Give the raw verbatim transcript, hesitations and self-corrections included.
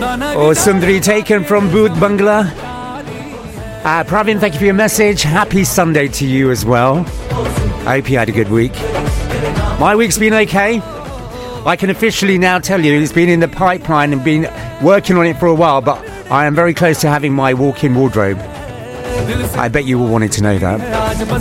Or Sundari taken from Boot Bangla. Uh, Pravin, thank you for your message. Happy Sunday to you as well. I hope you had a good week. My week's been okay. I can officially now tell you it's been in the pipeline and been working on it for a while, but I am very close to having my walk-in wardrobe. I bet you all wanted to know that.